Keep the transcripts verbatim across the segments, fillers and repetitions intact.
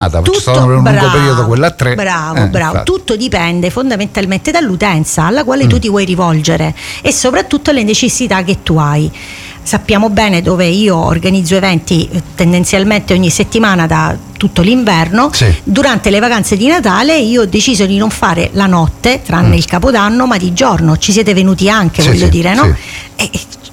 Tutto, c'è stato un lungo bravo, periodo quella a tre. Bravo, eh, bravo. Infatti. Tutto dipende fondamentalmente dall'utenza alla quale mm. tu ti vuoi rivolgere e soprattutto le necessità che tu hai. Sappiamo bene dove io organizzo eventi tendenzialmente ogni settimana da tutto l'inverno. Sì. Durante le vacanze di Natale io ho deciso di non fare la notte, tranne mm. il Capodanno, ma di giorno. Ci siete venuti anche, sì, voglio sì, dire, no? Sì. E,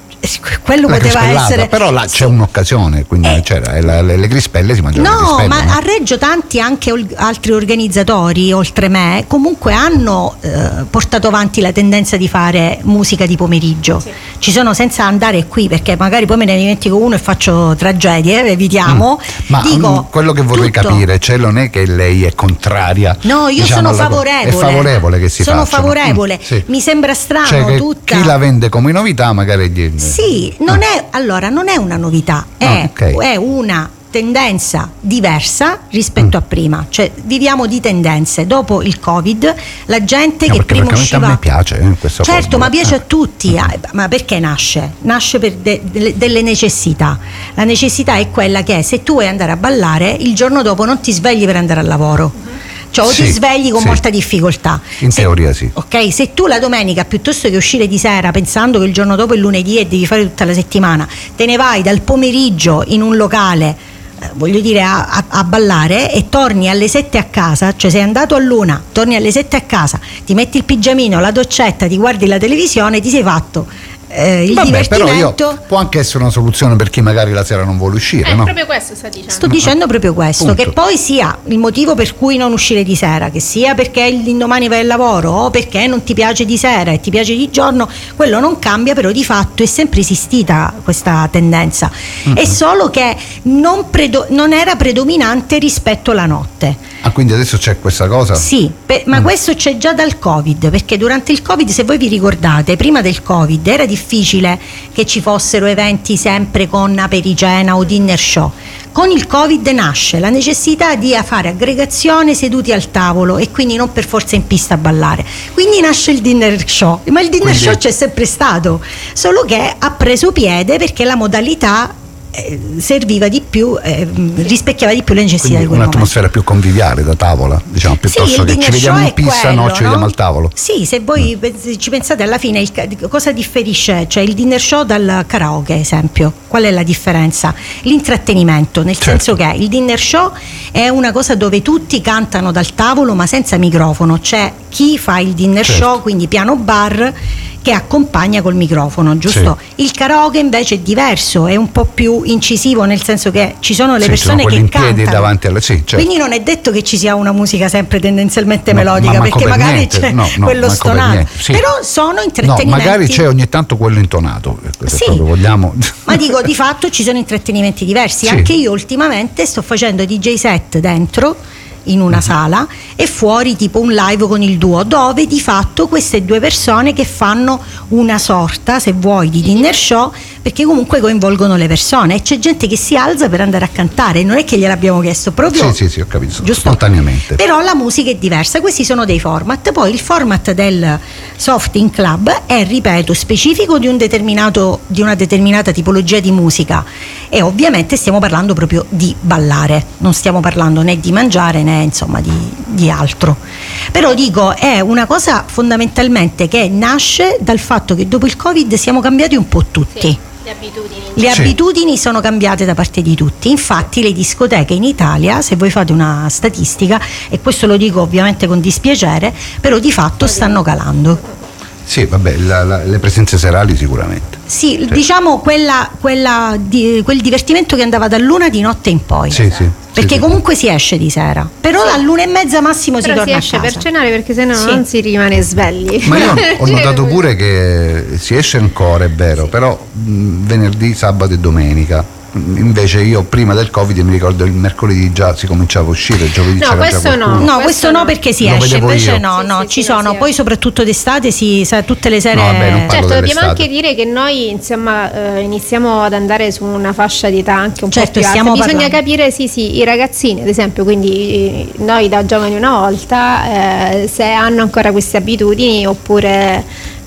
quello la poteva essere, però là sì. c'è un'occasione, quindi eh, c'era la, le, le crispelle si mangiavano. No, le crispelle, ma no? a Reggio tanti anche ol- altri organizzatori oltre me comunque hanno eh, portato avanti la tendenza di fare musica di pomeriggio. Sì. Ci sono, senza andare qui perché magari poi me ne dimentico uno e faccio tragedie, evitiamo. Mm. Ma Dico, um, quello che vorrei tutto. capire, cioè non è che lei è contraria. No, io diciamo, sono favorevole. È favorevole che si sono facciano. favorevole. Mm, sì. Mi sembra strano, cioè che tutta. chi la vende come novità magari gli... Sì, non ah. è allora non è una novità, è, ah, okay. è una tendenza diversa rispetto mm. a prima, cioè viviamo di tendenze. Dopo il Covid la gente no, che perché prima usciva, a me piace eh, questa certo forma. ma piace eh. a tutti, eh. Ma perché nasce? Nasce per de- de- delle necessità. La necessità è quella che se tu vuoi andare a ballare il giorno dopo non ti svegli per andare al lavoro, cioè o sì, ti svegli con sì. molta difficoltà. In se, teoria sì. Ok, se tu la domenica piuttosto che uscire di sera pensando che il giorno dopo è lunedì e devi fare tutta la settimana, te ne vai dal pomeriggio in un locale, eh, voglio dire a, a, a ballare e torni alle sette a casa, cioè sei andato all'una, torni alle sette a casa, ti metti il pigiamino, la doccetta, ti guardi la televisione, ti sei fatto Eh, il Vabbè, divertimento. però io, può anche essere una soluzione per chi magari la sera non vuole uscire, eh, no? proprio questo sta dicendo. Sto dicendo proprio questo, Punto. che poi sia il motivo per cui non uscire di sera, che sia perché l'indomani vai al lavoro o perché non ti piace di sera e ti piace di giorno, quello non cambia, però di fatto è sempre esistita questa tendenza. Mm-hmm. È solo che non, predo- non era predominante rispetto alla notte. Ah, quindi adesso c'è questa cosa? Sì, per, ma mm. questo c'è già dal Covid, perché durante il Covid, se voi vi ricordate, prima del Covid era difficile che ci fossero eventi sempre con apericena o dinner show. Con il Covid nasce la necessità di fare aggregazione seduti al tavolo e quindi non per forza in pista a ballare. Quindi nasce il dinner show, ma il dinner quindi... show c'è sempre stato, solo che ha preso piede perché la modalità eh, serviva di più, eh, rispecchiava di più le necessità quindi di quel un'atmosfera momento. più conviviale da tavola, diciamo, piuttosto sì, che ci vediamo in pista, quello, no, ci no? vediamo al tavolo. Sì, se voi mm. ci pensate alla fine il, cosa differisce, cioè il dinner show dal karaoke, esempio, qual è la differenza? L'intrattenimento, nel certo. senso che il dinner show è una cosa dove tutti cantano dal tavolo ma senza microfono, c'è chi fa il dinner certo. show, quindi piano bar, che accompagna col microfono, giusto? Sì. Il karaoke invece è diverso, è un po' più incisivo, nel senso che ci sono le sì, persone sono che in cantano piedi davanti alla... sì, certo. quindi non è detto che ci sia una musica sempre tendenzialmente no, melodica, ma perché per magari niente. c'è no, no, quello stonato, sì. però sono intrattenimenti. No, magari c'è ogni tanto quello intonato, se sì, proprio vogliamo. Ma dico, di fatto ci sono intrattenimenti diversi. Sì. Anche io ultimamente sto facendo D J set dentro in una uh-huh. sala e fuori tipo un live con il duo, dove di fatto queste due persone che fanno una sorta, se vuoi, di dinner show, perché comunque coinvolgono le persone e c'è gente che si alza per andare a cantare, non è che gliel'abbiamo chiesto proprio. Sì, sì, sì, ho capito, giusto? Spontaneamente. Però la musica è diversa, questi sono dei format. Poi il format del Soft in Club è, ripeto, specifico di un determinato di una determinata tipologia di musica e ovviamente stiamo parlando proprio di ballare, non stiamo parlando né di mangiare né insomma di, di altro. Però dico, è una cosa fondamentalmente che nasce dal fatto che dopo il Covid siamo cambiati un po' tutti. Sì. Le abitudini. Le sì. abitudini sono cambiate da parte di tutti. Infatti le discoteche in Italia, se voi fate una statistica, e questo lo dico ovviamente con dispiacere, però di fatto stanno calando. Sì, vabbè, la, la, le presenze serali sicuramente. Sì, certo. diciamo quella, quella di, quel divertimento che andava dall'una di notte in poi. Sì, sì. Perché sì, comunque sì. si esce di sera, però sì. all'una e mezza massimo però si torna si esce a casa per cenare, perché sennò sì. non si rimane svegli. Ma io ho notato pure che si esce ancora, è vero, sì. però mh, venerdì, sabato e domenica. Invece io prima del Covid mi ricordo il mercoledì già si cominciava a uscire, il giovedì no, c'era questo già qualcuno. No, questo questo no, no. perché si Lo esce, invece io. no, sì, no, sì, ci sì, sono, no, poi sì. soprattutto d'estate si sa, tutte le sere. No, vabbè, non parlo certo, dobbiamo dell'estate. anche dire che noi insomma eh, iniziamo ad andare su una fascia di età anche un certo, po' più alta. stiamo Bisogna parlando. capire, sì sì, i ragazzini ad esempio, quindi noi da giovani una volta, eh, se hanno ancora queste abitudini oppure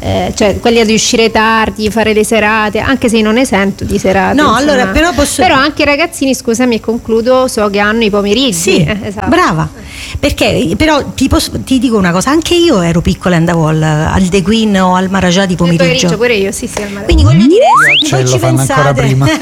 eh, cioè quelli di uscire tardi, fare le serate, anche se io non ne sento di serate. No, insomma. allora però posso Però anche i ragazzini, scusami e concludo, so che hanno i pomeriggi. Sì, eh, esatto. brava. Perché però ti, posso, ti dico una cosa, anche io ero piccola e andavo al, al The Queen o al Marajah di Il pomeriggio pomeriggio. pure io, sì, sì, al Marajah. Quindi voglio dire, se Ce voi lo ci fanno ancora pensate, prima.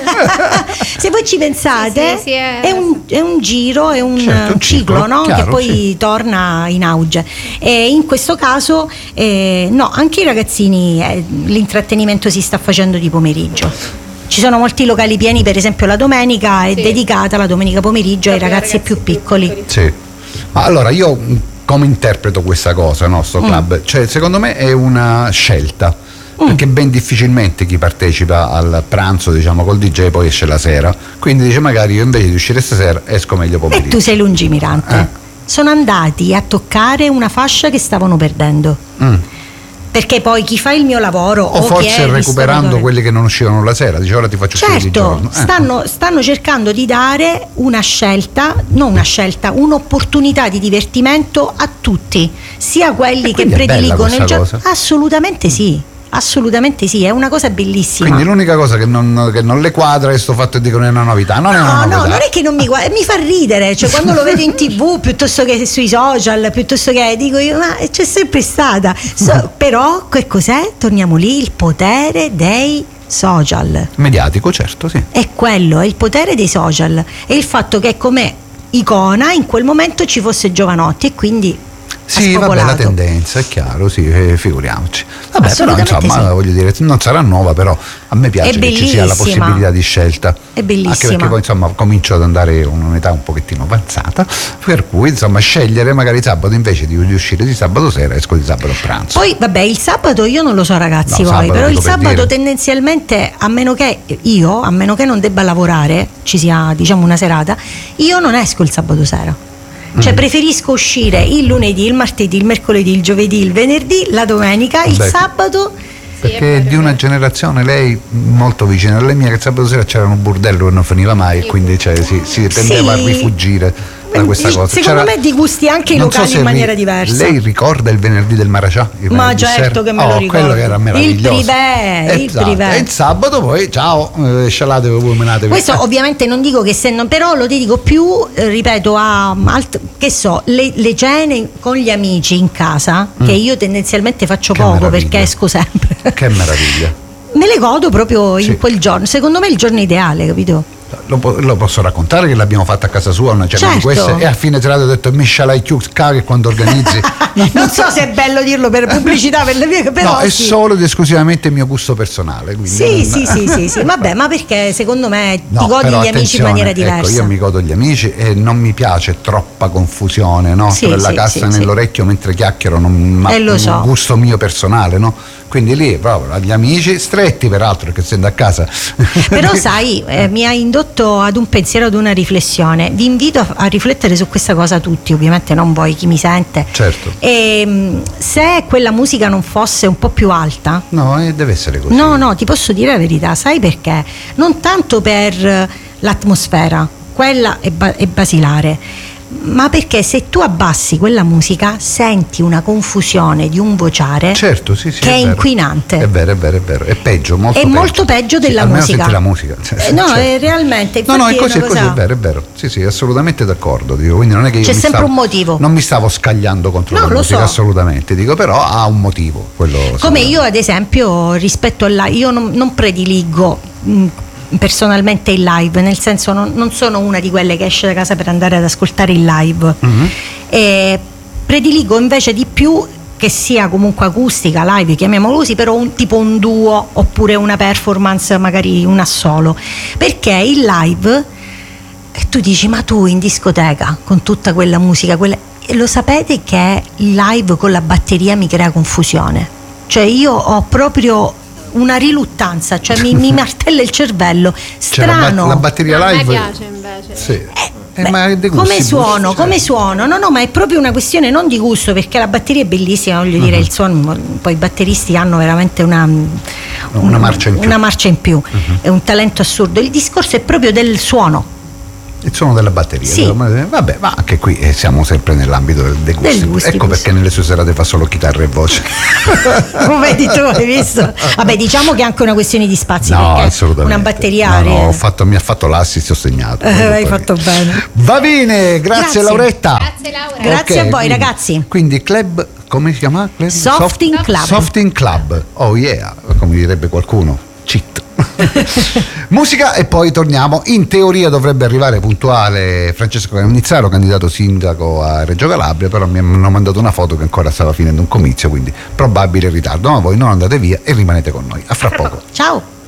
se voi ci pensate, Sì, sì, sì, è- è, un, è un giro, è un, Certo, un ciclo, ciclo, no? chiaro, che poi sì. torna in auge. E in questo caso, eh, no, anche i ragazzini, eh, l'intrattenimento si sta facendo di pomeriggio. Ci sono molti locali pieni, per esempio la domenica è Sì. dedicata la domenica pomeriggio ai Proprio ai ragazzi, ragazzi più più piccoli. piccoli. Sì. Ma allora io mh, come interpreto questa cosa, no, sto club? Cioè, secondo me è una scelta. Perché ben difficilmente chi partecipa al pranzo, diciamo, col D J poi esce la sera. Quindi dice magari io invece di uscire stasera esco meglio E pomeriggio. tu sei lungimirante. Eh. Sono andati a toccare una fascia che stavano perdendo. Mm. Perché poi chi fa il mio lavoro O o chi forse è il recuperando ristoratore- quelli che non uscivano la sera, dice ora ti faccio uscire di Certo, giorno. Eh. stanno, stanno cercando di dare una scelta, non una scelta, un'opportunità di divertimento a tutti, sia quelli E che quindi è bella prediligono il questa gioco. cosa. Assolutamente sì, assolutamente sì, è una cosa bellissima. Quindi l'unica cosa che non, che non le quadra è sto fatto di dicono è una novità. Non è una No, novità. no, non è che non mi guarda, mi fa ridere, cioè quando lo vedo in tv piuttosto che sui social, piuttosto che dico io, ma c'è sempre stata. So- però che cos'è? Torniamo lì, il potere dei social. Mediatico, certo, sì. È quello, è il potere dei social e il fatto che come icona in quel momento ci fosse Giovanotti e quindi Sì, ha vabbè, la spopolato. tendenza, è chiaro, sì, eh, figuriamoci. Vabbè, però Assolutamente insomma, sì. voglio dire, non sarà nuova, però a me piace È che ci sia la bellissima. possibilità di scelta. È bellissima. Anche perché poi insomma comincio ad andare a un'età un pochettino avanzata, per cui insomma scegliere magari sabato invece di, di uscire di sabato sera esco di sabato a pranzo. Poi vabbè, il sabato io non lo so ragazzi No, voi, sabato però il dico per sabato dire. tendenzialmente, a meno che io, a meno che non debba lavorare, ci sia diciamo una serata, io non esco il sabato sera. Cioè preferisco uscire il lunedì, il martedì, il mercoledì, il giovedì, il venerdì, la domenica, il Beh, sabato. Perché è è di vero, una è vero. generazione, lei molto vicina alla mia, che il sabato sera c'era un bordello che non finiva mai e quindi cioè, si, si tendeva Sì. a rifugire da questa Il- cosa. secondo C'era- me di gusti anche i non so locali se in ri- maniera diversa. Lei ricorda il venerdì del Marajah? Il Ma venerdì certo sera? che me lo Oh, ricordo. quello che era Il meraviglioso. privé, il Esatto. privé. E il sabato poi ciao, eh, scialate voi menate. Questo ovviamente non dico che se non, però lo dedico più, eh, ripeto, a alt- che so, le, le cene con gli amici in casa, che io tendenzialmente faccio Mm. Che poco meraviglia. perché esco sempre. Che meraviglia. Me le godo proprio in Sì. quel giorno. Secondo me è il giorno ideale, capito? Lo, po- lo posso raccontare che l'abbiamo fatta a casa sua una cena di Certo. queste e a fine serata ho detto mi scialai chiù che quando organizzi. Non so se è bello dirlo per pubblicità per le mie, però no, è sì. solo ed esclusivamente mio gusto personale. Quindi Sì, non- sì, sì, sì, sì, vabbè, ma perché secondo me No, ti godi però gli amici in attenzione, maniera diversa. Ecco, io mi godo gli amici e non mi piace troppa confusione, no? Sì, Tra la sì, cassa sì, nell'orecchio mentre chiacchiero, non, ma Eh, lo un so. gusto mio personale, no? Quindi lì proprio agli amici stretti, peraltro, perché essendo a casa. Però sai, eh, mi ha indotto ad un pensiero, ad una riflessione. Vi invito a, a riflettere su questa cosa tutti, ovviamente non voi, chi mi sente. Certo. E, mh, se quella musica non fosse un po' più alta, No, eh, deve essere così. no, no, ti posso dire la verità, sai perché? Non tanto per eh, l'atmosfera, quella è, ba- è basilare, ma perché se tu abbassi quella musica senti una confusione di un vociare Certo, sì, sì, che è, vero. inquinante. È vero, è vero, è vero. È peggio, molto È peggio. molto peggio Sì, della almeno musica. senti la musica. Eh, no, Certo. è realmente. No, no, è infatti così, è una così, cosa- è vero, è vero. Sì, sì, assolutamente d'accordo. Dico, quindi non è che io C'è mi sempre stavo- un motivo. Non mi stavo scagliando contro No, la lo musica, so. assolutamente. Dico, però ha un motivo. Quello Come sicuramente. io ad esempio rispetto alla io non, non prediligo mh, personalmente il live, nel senso non, non sono una di quelle che esce da casa per andare ad ascoltare il live. Mhm. E prediligo invece di più che sia comunque acustica, live, chiamiamolo così, però un tipo un duo oppure una performance, magari una solo, perché il live, e tu dici ma tu in discoteca con tutta quella musica, quella, e lo sapete che il live con la batteria mi crea confusione, cioè io ho proprio una riluttanza, cioè mi, mi martella il cervello, Cioè, la, strano. ba- la batteria No, a me live. piace invece. Sì. Eh, Eh, beh, ma è dei gusti, come suono, gusti, come certo. suono? No, no, ma è proprio una questione non di gusto, perché la batteria è bellissima, voglio dire, Mhm. il suono, poi i batteristi hanno veramente una, Una marcia in più. una marcia in più, è un talento assurdo. Il discorso è proprio del suono. Il suono della batteria. Sì. Vabbè, ma anche qui eh, siamo sempre nell'ambito del, dei gusti. Del gustibus. Ecco perché nelle sue serate fa solo chitarra e voce. Come vedi tu, hai visto? Vabbè, diciamo che è anche una questione di spazi, No, perché assolutamente. una batteria. No, no, ho fatto, mi ha fatto l'assist, ho segnato. Eh, hai fatto bene. Va bene, grazie, Grazie. Lauretta. Grazie Laura. Grazie Ok, a voi, quindi- ragazzi. Quindi club, come si chiama? Club? Softing Club. Softing Club. Oh yeah, come direbbe qualcuno. Cheat. Musica e poi torniamo. In teoria dovrebbe arrivare puntuale Francesco Cannizzaro, candidato sindaco a Reggio Calabria, però mi hanno mandato una foto che ancora stava finendo un comizio, quindi probabile ritardo. Ma voi non andate via e rimanete con noi. A fra poco. Ciao.